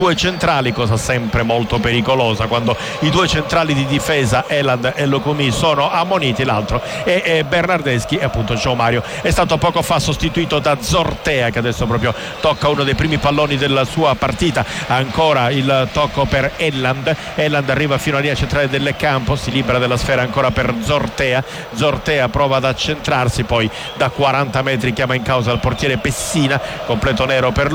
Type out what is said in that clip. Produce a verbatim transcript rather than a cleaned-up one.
due centrali, cosa sempre molto pericolosa quando i due centrali di difesa Eland e Lukumi sono ammoniti. L'altro è, è Bernardeschi e appunto João Mario è stato poco fa sostituito da Zortea, che adesso proprio tocca uno dei primi palloni della sua partita. Ancora il tocco per Eland, Eland arriva fino alla linea centrale del campo, si libera della sfera ancora per Zortea, Zortea prova ad accentrarsi, poi da quaranta metri chiama in causa il portiere Pessina, completo nero per lui.